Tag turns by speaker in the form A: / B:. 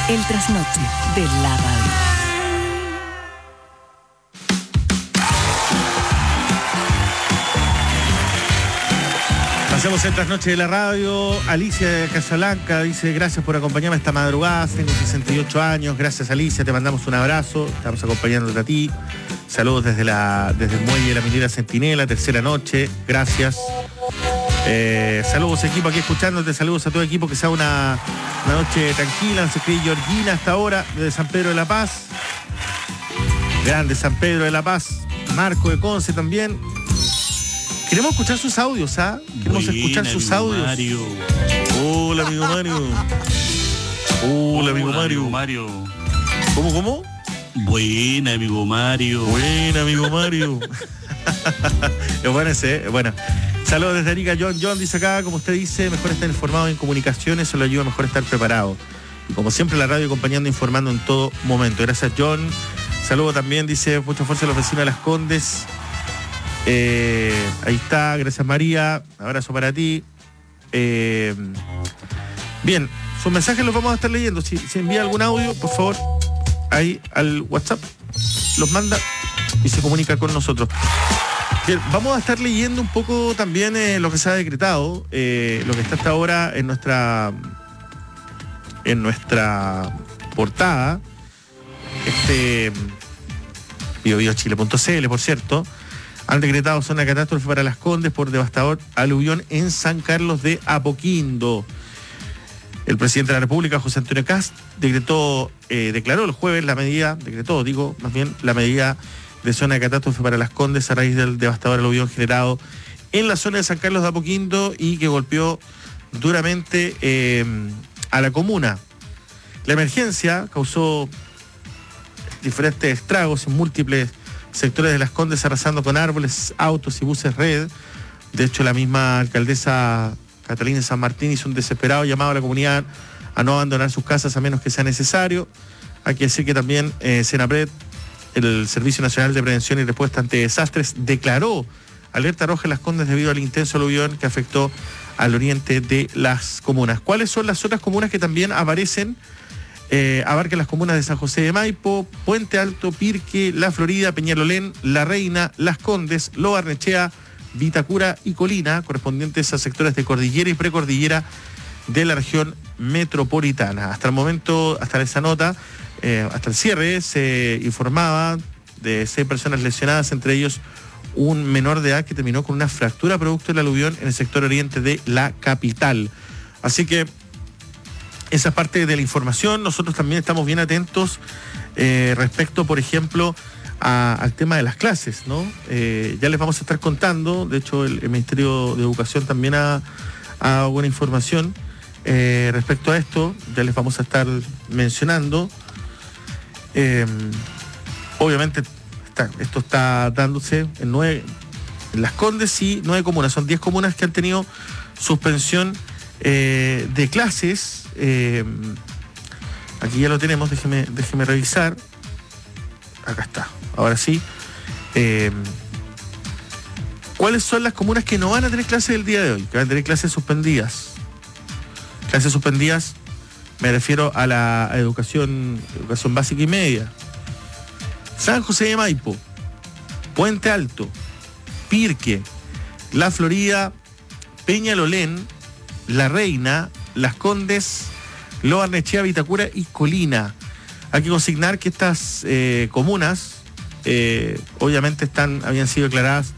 A: El trasnoche de la radio.
B: Hacemos el trasnoche de la radio. Alicia de Casablanca dice: gracias por acompañarme esta madrugada, tengo 68 años. Gracias, Alicia, te mandamos un abrazo. Estamos acompañándote a ti. Saludos desde el muelle de la minera Centinela, tercera noche. Gracias. Saludos, equipo, aquí escuchándote. Saludos a todo equipo, que sea una noche tranquila. Se escribe Georgina hasta ahora, desde San Pedro de la Paz. Grande San Pedro de la Paz. Marco de Conce también. Queremos escuchar sus audios, ¿ah? Queremos escuchar sus audios.
C: Mario.
B: Hola, amigo Mario. Hola, amigo Mario. ¿Cómo?
C: Buena, amigo Mario.
B: Buena, amigo Mario. Es bueno ese, bueno. Saludos desde Arica. John dice acá, como usted dice, mejor estar informado en comunicaciones, eso le ayuda mejor estar preparado. Y como siempre, la radio acompañando, informando en todo momento. Gracias, John. Saludos también, dice, mucha fuerza a los vecinos de Las Condes. Ahí está, gracias, María. Abrazo para ti. Bien, sus mensajes los vamos a estar leyendo. Si envía algún audio, por favor, ahí al WhatsApp, los manda y se comunica con nosotros. Bien, vamos a estar leyendo un poco también lo que se ha decretado, lo que está hasta ahora en nuestra portada. BioBioChile.cl, por cierto. Han decretado zona de catástrofe para Las Condes por devastador aluvión en San Carlos de Apoquindo. El presidente de la República, José Antonio Kast, declaró el jueves la medida de zona de catástrofe para Las Condes a raíz del devastador aluvión generado en la zona de San Carlos de Apoquindo y que golpeó duramente a la comuna. La emergencia causó diferentes estragos en múltiples sectores de Las Condes, arrasando con árboles, autos y buses red. De hecho, la misma alcaldesa Catalina San Martín hizo un desesperado llamado a la comunidad a no abandonar sus casas a menos que sea necesario. Hay que decir que también Senapred, el Servicio Nacional de Prevención y Respuesta ante Desastres, declaró alerta roja en Las Condes debido al intenso aluvión que afectó al oriente de las comunas. ¿Cuáles son las otras comunas que también aparecen? Abarcan las comunas de San José de Maipo, Puente Alto, Pirque, La Florida, Peñalolén, La Reina, Las Condes, Lo Barnechea, Vitacura y Colina, correspondientes a sectores de cordillera y precordillera de la región metropolitana. Hasta el momento, hasta esa nota, hasta el cierre, se informaba de 6 personas lesionadas, entre ellos un menor de edad que terminó con una fractura producto del aluvión en el sector oriente de la capital. Así que esa parte de la información. Nosotros también estamos bien atentos respecto, por ejemplo, al tema de las clases, ¿no? Ya les vamos a estar contando. De hecho, el Ministerio de Educación también ha dado buena información respecto a esto. Ya les vamos a estar mencionando. Obviamente, esto está dándose en Las Condes y 9 comunas. Son 10 comunas que han tenido suspensión de clases. Aquí ya lo tenemos, déjeme revisar. Acá está, ahora sí. ¿Cuáles son las comunas que no van a tener clases el día de hoy? Que van a tener clases suspendidas. Clases suspendidas, me refiero a la educación básica y media. San José de Maipo, Puente Alto, Pirque, La Florida, Peñalolén, La Reina, Las Condes, Lo Barnechea, Vitacura y Colina. Hay que consignar que estas comunas obviamente habían sido declaradas